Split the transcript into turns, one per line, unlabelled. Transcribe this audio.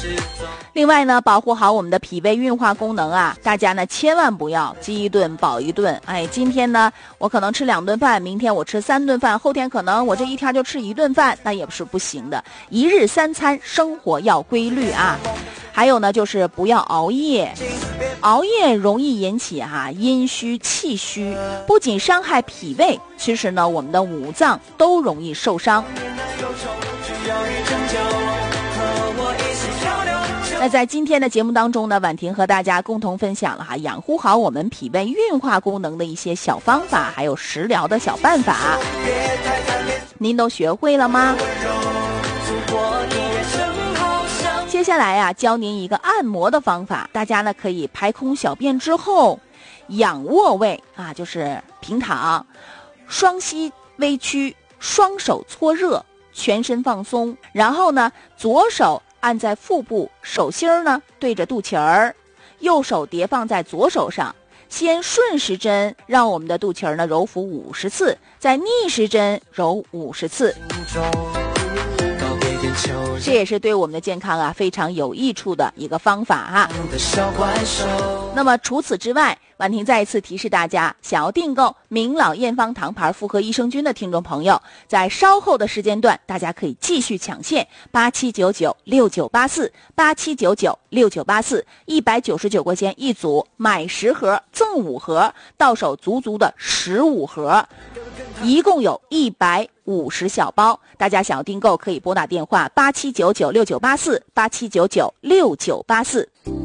另外呢，保护好我们的脾胃运化功能啊，大家呢千万不要饥一顿饱一顿。今天呢我可能吃2顿饭，明天我吃3顿饭，后天可能我这一天就吃1顿饭，那也是不行的。1日3餐，生活要规律啊。还有呢，就是不要熬夜，熬夜容易引起阴虚气虚，不仅伤害脾胃，其实呢我们的五脏都容易受伤。那在今天的节目当中呢，婉婷和大家共同分享了养护好我们脾胃运化功能的一些小方法，还有食疗的小办法，您都学会了吗？接下来教您一个按摩的方法，大家呢可以排空小便之后，仰卧位就是平躺，双膝微屈，双手搓热，全身放松，然后呢左手按在腹部，手心呢对着肚脐儿，右手叠放在左手上，先顺时针让我们的肚脐儿呢揉腹50次，再逆时针揉50次。这也是对我们的健康非常有益处的一个方法那么除此之外，婉婷再一次提示大家，想要订购明老验方堂牌复合益生菌的听众朋友，在稍后的时间段大家可以继续抢现87996984 87996984 199块钱一组，买10盒赠5盒，到手足足的15盒，一共有150小包。大家想要订购可以拨打电话87996984 87996984。